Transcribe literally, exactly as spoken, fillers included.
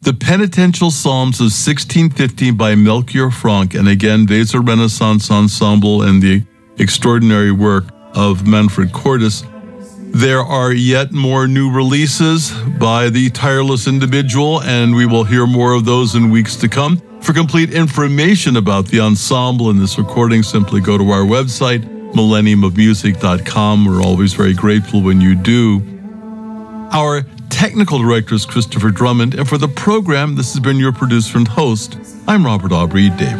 The Penitential Psalms of sixteen fifteen by Melchior Franck, and again, Weser Renaissance Ensemble and the extraordinary work of Manfred Cordes. There are yet more new releases by the tireless individual, and we will hear more of those in weeks to come. For complete information about the ensemble and this recording, simply go to our website, millennium of music dot com. We're always very grateful when you do. Our technical director is Christopher Drummond, and for the program, this has been your producer and host. I'm Robert Aubrey Davis.